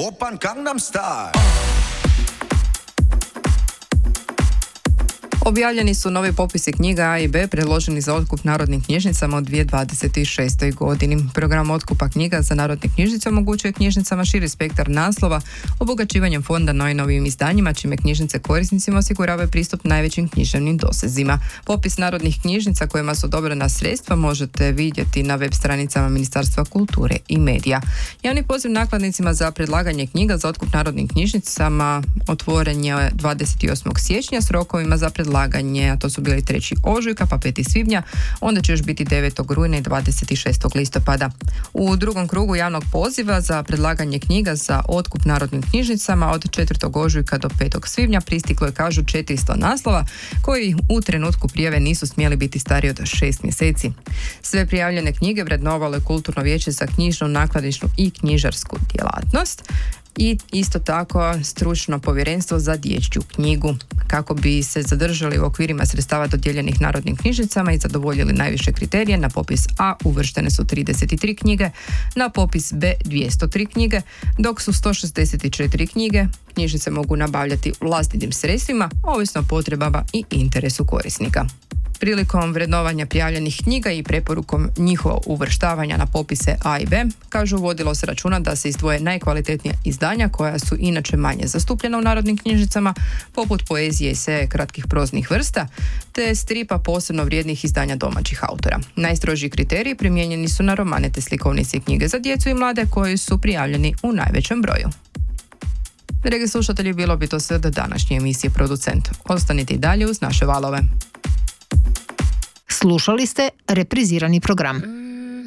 Oppan Gangnam Style. Objavljeni su novi popisi knjiga A i B predloženi za otkup narodnim knjižnicama u 2026. godini. Program otkupa knjiga za narodne knjižnice omogućuje knjižnicama širi spektar naslova, obogaćivanjem fonda najnovijim izdanjima, čime knjižnice korisnicima osiguravaju pristup najvećim književnim dosezima. Popis narodnih knjižnica kojima su odobrena sredstva možete vidjeti na web stranicama Ministarstva kulture i medija. Javni poziv nakladnicima za predlaganje knjiga za otkup narodnim knjižnicama otvoren je 28. siječnja s rokovima za predlaganje, a to su bili 3. ožujka pa 5. svibnja, onda će još biti 9. rujna i 26. listopada. U drugom krugu javnog poziva za predlaganje knjiga za otkup narodnim knjižnicama od 4. ožujka do 5. svibnja pristiglo je, kažu, 400 naslova koji u trenutku prijave nisu smjeli biti stariji od 6 mjeseci. Sve prijavljene knjige vrednovalo je Kulturno vijeće za knjižnu, nakladničku i knjižarsku djelatnost i isto tako stručno povjerenstvo za dječju knjigu. Kako bi se zadržali u okvirima sredstava dodijeljenih narodnim knjižnicama i zadovoljili najviše kriterije, na popis A uvrštene su 33 knjige, na popis B 203 knjige, dok su 164 knjige knjižnice mogu nabavljati vlastitim sredstvima, ovisno o potrebama i interesu korisnika. Prilikom vrednovanja prijavljenih knjiga i preporukom njihovo uvrštavanja na popise A i B, kažu, vodilo se računa da se izdvoje najkvalitetnija izdanja koja su inače manje zastupljena u narodnim knjižnicama, poput poezije i eseja kratkih proznih vrsta, te stripa posebno vrijednih izdanja domaćih autora. Najstrožiji kriteriji primijenjeni su na romane te slikovnice i knjige za djecu i mlade koji su prijavljeni u najvećem broju. Dragi slušatelji, bilo bi to sve do današnje emisije Producent. Ostanite i dalje uz naše valove. Slušali ste reprizirani program.